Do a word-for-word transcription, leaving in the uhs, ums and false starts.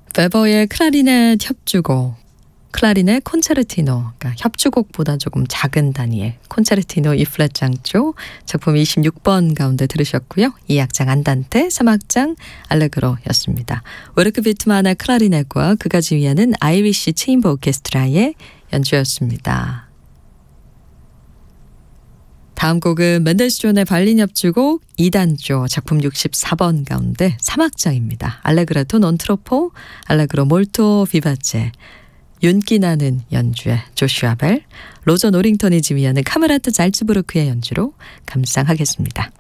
베버의 클라리넷 협주곡, 클라리넷 콘체르티노, 그러니까 협주곡보다 조금 작은 단위의 콘체르티노 이 플랫 장조 작품 이십육 번 가운데 들으셨고요. 이 악장 안단테, 삼 악장 알레그로였습니다. 웨르크 비트만의 클라리넷과 그가 지휘하는 아이리시 체인버 오케스트라의 연주였습니다. 다음 곡은 멘델스존의 바이올린 협주곡 이 단조 작품 육십사 번 가운데 삼 악장입니다. 알레그레토 non troppo, 알레그로 몰토 비바체, 윤기 나는 연주의 조슈아 벨, 로저 노링턴이 지휘하는 카메라트 잘츠부르크의 연주로 감상하겠습니다.